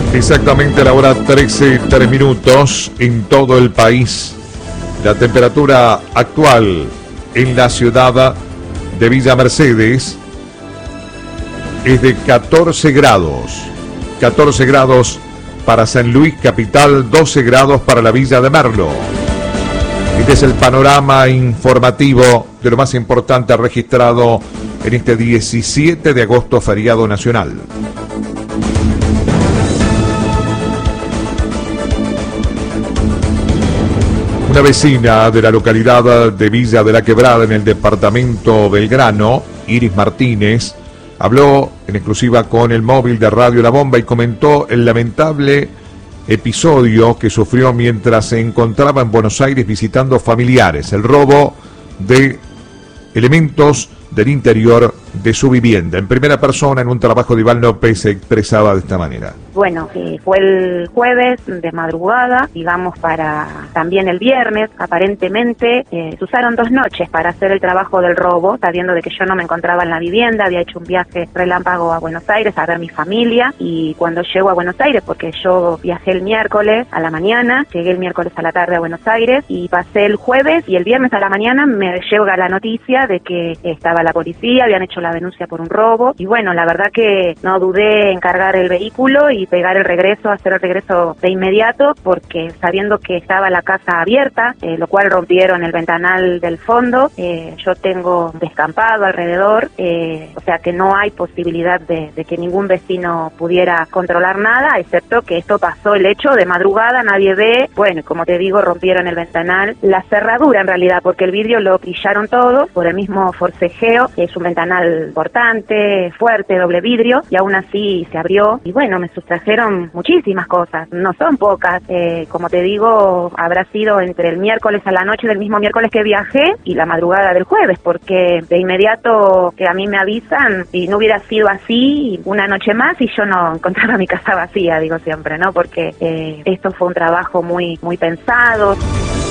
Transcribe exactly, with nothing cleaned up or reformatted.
Exactamente a la hora trece, tres minutos en todo el país. La temperatura actual en la ciudad de Villa Mercedes es de catorce grados. catorce grados para San Luis capital, doce grados para la Villa de Merlo. Este es el panorama informativo de lo más importante registrado en este diecisiete de agosto, feriado nacional. Una vecina de la localidad de Villa de la Quebrada, en el departamento Belgrano, Iris Martínez, habló en exclusiva con el móvil de Radio La Bomba y comentó el lamentable episodio que sufrió mientras se encontraba en Buenos Aires visitando familiares, el robo de elementos del interior de su vivienda. En primera persona, en un trabajo de Iván López, se expresaba de esta manera. Bueno, eh, fue el jueves de madrugada, digamos para también el viernes, aparentemente eh, se usaron dos noches para hacer el trabajo del robo, sabiendo de que yo no me encontraba en la vivienda, había hecho un viaje relámpago a Buenos Aires a ver mi familia, y cuando llego a Buenos Aires, porque yo viajé el miércoles a la mañana, llegué el miércoles a la tarde a Buenos Aires y pasé el jueves, y el viernes a la mañana me llega la noticia de que estaba la policía, habían hecho la denuncia por un robo, y bueno, la verdad que no dudé en cargar el vehículo y pegar el regreso, hacer el regreso de inmediato, porque sabiendo que estaba la casa abierta, eh, lo cual rompieron el ventanal del fondo, eh, yo tengo descampado alrededor, eh, o sea que no hay posibilidad de, de que ningún vecino pudiera controlar nada, excepto que esto pasó el hecho de madrugada, nadie ve, bueno, como te digo, rompieron el ventanal, la cerradura en realidad, porque el vidrio lo pillaron todo por el mismo forcejeo, es un ventanal importante, fuerte, doble vidrio, y aún así se abrió, y bueno, me sustrajeron muchísimas cosas, no son pocas, eh, como te digo, habrá sido entre el miércoles a la noche del mismo miércoles que viajé y la madrugada del jueves, porque de inmediato que a mí me avisan, y no hubiera sido así una noche más y yo no encontraba mi casa vacía, digo siempre, ¿no? Porque eh, esto fue un trabajo muy, muy pensado.